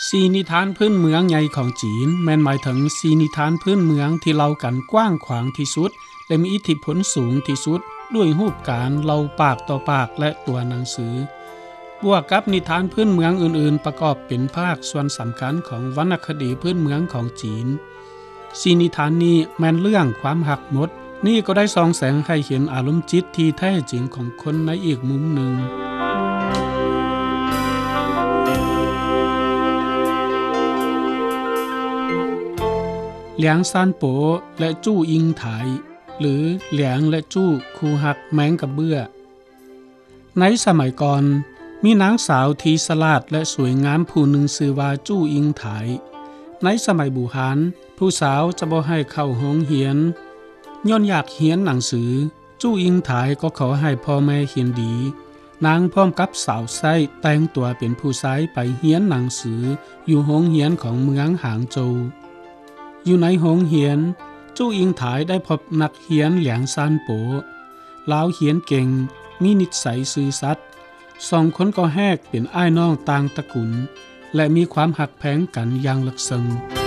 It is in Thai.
ซีนิทานพื้นเมืองใหญ่ของจีนแม่นหมายถึงซีนิทานพื้นเมืองที่เล่ากันกว้างขวางที่สุดและมีอิทธิพลสูงที่สุดด้วยรูปการเล่าปากต่อปากและตัวหนังสือบวกกับนิทานพื้นเมืองอื่นๆประกอบเป็นภาคส่วนสำคัญของวรรณคดีพื้นเมืองของจีนซีนิทานนี้แม่นเรื่องความหักหมดนี่ก็ได้ส่องแสงให้เห็นอารมณ์จิตที่แท้จริงของคนในอีกมุมหนึ่งเหลียงซานโปและจู้อิงถ่ายหรือเหลียงและจู้คูหักแมงกับเบื้อในสมัยก่อนมีนางสาวที่ฉลาดและสวยงามผู้หนึ่งชื่อว่าจู้อิงถ่ายในสมัยบูหานผู้สาวจะบ่ให้เข้าโรงเรียนย้อนอยากเรียนหนังสือจู้อิงถ่ายก็ขอให้พ่อแม่เรียนดีนางพร้อมกับสาวไส้แต่งตัวเป็นผู้ชายไปเรียนหนังสืออยู่โรงเรียนของเมืองหางโจวอยู่ในโรงเรียนจู้อิงถ่ายได้พบนักเรียนเหลียงซานโปลาวเรียนเก่งมีนิสัยซื่อสัตย์สองคนก็แฮกเป็นอ้ายน้องต่างตระกูลและมีความหักแพงกันอย่างลึกซึ้ง